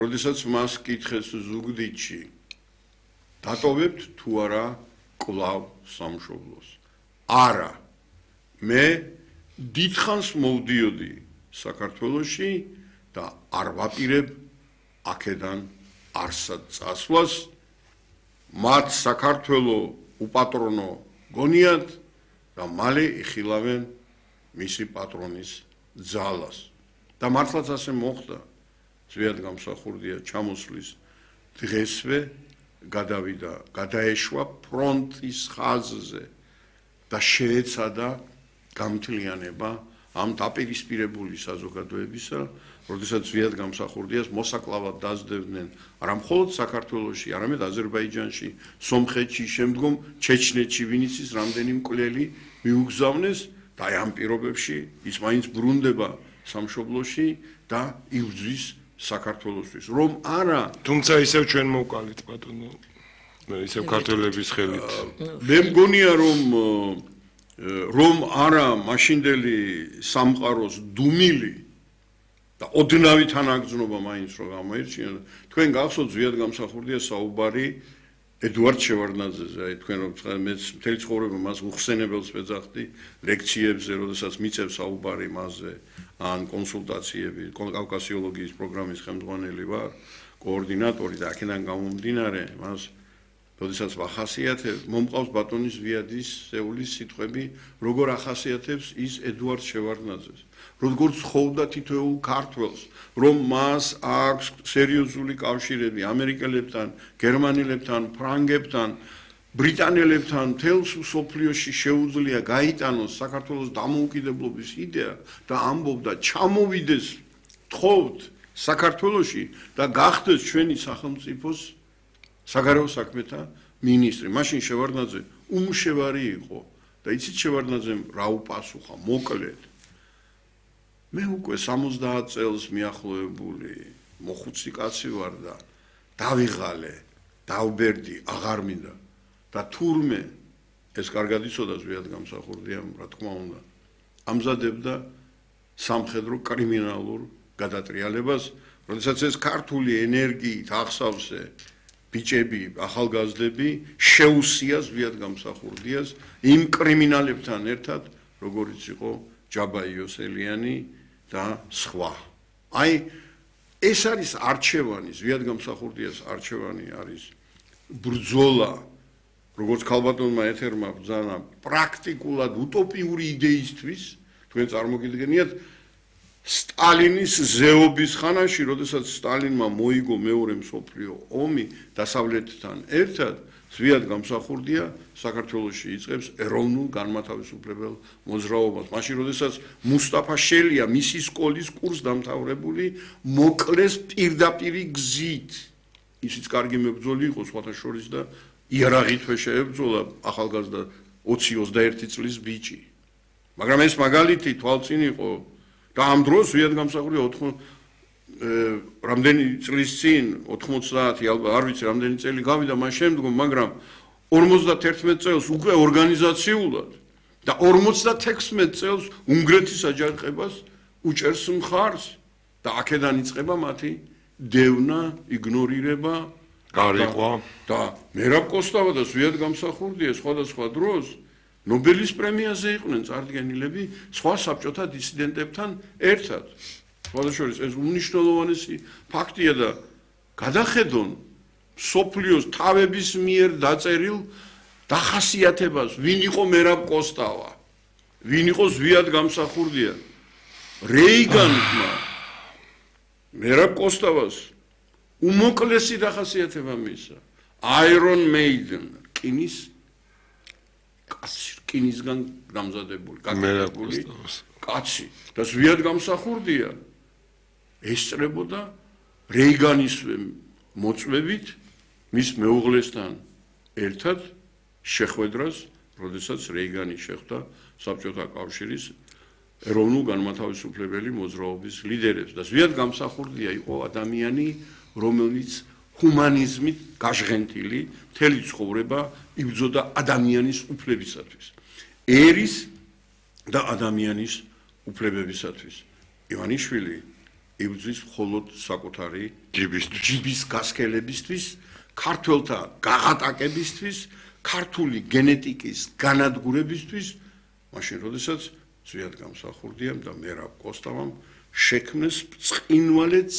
როდესაც მას კითხეს ზუგდიდში, დატოვებთ თუ არა კვლავ სამშობლოს? არა. მე დიდხანს მოვდიოდი საქართველოში და არ ვაპირებ აქედან არსად წასვლას. მათ საქართველო უპატრონო გონიათ და მალე იხილავენ მისი პატრონის ძალას. და მართლაც ასე მოხდა. ზვიად გამსახურდია ჩამოსვლის დღესვე გადავიდა, გადაეშვა ფრონტის ხაზზე და შეეცადა გამთლიანება ამ დაპირისპირებული საზოგადოებისა, როდესაც ზვიად გამსახურდიას მოსაკლავად დაძდევდნენ არა მხოლოდ საქართველოში, არამედ აზერბაიჯანში, სომხეთში, შემდგომ ჩეჩნეთში, ვინც ის რამდენი მკვლელი მიუგზავნეს და ამ პირობებში ის მაინც ბრუნდება სამშობლოში და იბრძვის საქართველოსთვის. რომ არა, თუმცა ისევ ჩვენ მოვკალით ბატონო, ისევ ქართველების ხელით. მე მგონია რომ არა მაშინდელი სამყაროს დუმილი და ოდნავი თანაგრძნობა მაინც რო გამოირჩია. თქვენ გახსოვთ ზვიად გამსახურდიას საუბარი ედუარდ შევარდნაძეზე, აი თქვენ რომ მე მთელი ცხოვრება მას უხსენებელს ვეძახდი ლექციებზე, როდესაც მიწევს საუბარი მასზე, ან კონსულტაციები, კავკასიოლოგიის პროგრამის ხელმძღვანელი ვარ, კოორდინატორი და აქედან გამომდინარე, მას როდესაც ვახასიათებ, მომყავს ბატონის ზვიადის სეულის სიტყვები, როგორ ახასიათებს ის ედუარდ შევარდნაძეს, როგორც ხოვდა თითოეულ ქართველს, რომ მას აქვს სერიოზული კავშირები ამერიკელებთან, გერმანელებთან, ფრანგებთან, ბრიტანელებთან, მთელს მსოფლიოში შეუძლია გაიტანოს საქართველოს დამოუკიდებლობის იდეა და ამბობდა ჩამოვიდეს თხოვთ საქართველოში და გახდეს ჩვენი სახელმწიფოს საგარეო საქმეთა მინისტრი. მაშინ შევარდნაძე უმშევარი იყო და იცით შევარდნაძემ რა უპასუხა, მოკლედ. მე უკვე 70 წელს მიახლოებული მოხუცი კაცი ვარ და დავიღალე, დავბერდი, აღარ მინდა. და თურმე ეს კარგად იცოდა ზვიად გამსახურდიამ, რა თქმა უნდა, ამზადებდა სამხედრო კრიმინალურ გადატრიალებას, როდესაც ეს ქართული ენერგიით ახსავსე ბიჭები, ახალგაზრდები შეუსია ზვიად გამსახურდიას იმ კრიმინალებთან ერთად, როგორიც იყო ჯაბა იოსელიანი და სხვა. აი ეს არის არჩევანი, ზვიად გამსახურდიას არჩევანი არის ბრძოლა, როგორც ქალბატონმა ეთერმა ბრძანა პრაქტიკულად უტოპიური იდეისთვის, თქვენ წარმოგიდგენიათ სტალინის ზეობის ხანაში, როდესაც სტალინმა მოიგო მეორე მსოფლიო ომი დასავლეთთან ერთად, ზვიად გამსახურდია საქართველოში იწყებს ეროვნულ განმათავისუფლებელ მოძრაობას. მაშინ, როდესაც მუსტაფა შელია მისი სკოლის კურსდამთავრებული მოკლეს პირდაპირი გზით. ისიც კარგი მებრძოლი იყო სხვათა შორის და იარაღითვე შეებრძოლა ახალგაზრდა 20-21 წლის ბიჭი. მაგრამ ეს მაგალითი თვალწინ იყო და ამ დროს ზვიად გამსახურდია რამდენი წლის წინ 90 არ ვიცი რამდენი წელი გავიდა მას შემდგომ, მაგრამ 51 წელს უკვე ორგანიზაციულად და 56 წელს უნგრეთის აჯანყებას უჭერს მხარს და აქედან იწყება მათი დევნა, იგნორირება, გარიყვა და მერაბ კოსტავა და ზვიად გამსახურდია სხვადასხვა დროს ნობელის პრემიაზე იყვნენ წარდგენილები სხვა საბჭოთა დისიდენტებთან ერთად. სხვადასხვა ეს უნიშნელოვანესი ფაქტია და გადახედონ სოფლიოს თავების მიერ დაწერილ დახასიათებას, ვინ იყო მერაბ კოსტავა, ვინ იყო ზვიად გამსახურდია. რეიგანმა მერაბ კოსტავას უმოკლესი დახასიათება მისცა. Iron Maiden, რკინის კაცი, რკინისგან დამზადებული, გაკეთებული კაცი და ზვიად გამსახურდია ესწრებოდა რეიგანისვე მოწვევით მის მეუღლესთან ერთად შეხვედრას, როდესაც რეიგანი შეხვდა საბჭოთა კავშირის ეროვნულ განმათავისუფლებელი მოძრაობის ლიდერებს და ზვიად გამსახურდია იყო ადამიანი, რომელიც ჰუმანიზმით გაჟღენთილი მთელი ცხოვრება იბრძოდა ადამიანის უფლებისათვის, ერის და ადამიანის უფლებებისათვის. ივანიშვილი იბრძვის მხოლოდ საკუთარი ჯიბისთვის. ჯიბის გასქელებისთვის, ქართველთა გაღატაკებისთვის, ქართული გენეტიკის განადგურებისთვის, მაშინ როდესაც ზვიად გამსახურდიამ და მერაბ კოსტავამ შექმნეს ბრწყინვალე